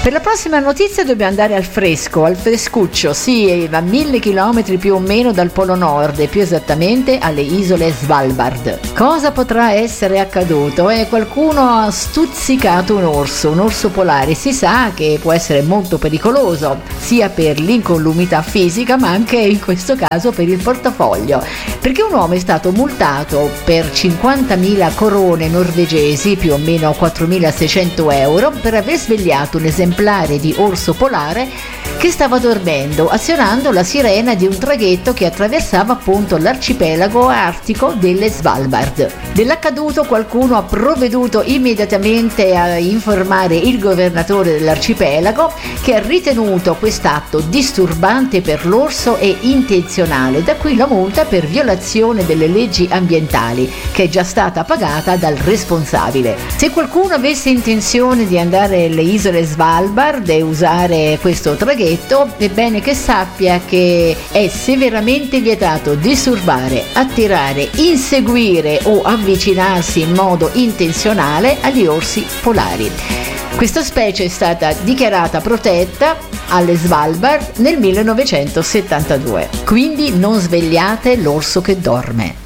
Per la prossima notizia dobbiamo andare al fresco, al frescuccio, sì, a 1000 chilometri più o meno dal Polo Nord e più esattamente alle isole Svalbard. Cosa potrà essere accaduto? Qualcuno ha stuzzicato un orso polare. Si sa che può essere molto pericoloso, sia per l'incolumità fisica ma anche in questo caso per il portafoglio, perché un uomo è stato multato per 50.000 corone norvegesi, più o meno 4.600 euro, per aver svegliato un esemplare di orso polare che stava dormendo, azionando la sirena di un traghetto che attraversava appunto l'arcipelago artico delle Svalbard. Dell'accaduto qualcuno ha provveduto immediatamente a informare il governatore dell'arcipelago, che ha ritenuto quest'atto disturbante per l'orso e intenzionale, da qui la multa per violazione delle leggi ambientali, che è già stata pagata dal responsabile. Se qualcuno avesse intenzione di andare alle isole Svalbard e usare questo traghetto, è bene che sappia che è severamente vietato disturbare, attirare, inseguire o avvicinarsi in modo intenzionale agli orsi polari. Questa specie è stata dichiarata protetta alle Svalbard nel 1972, quindi non svegliate l'orso che dorme.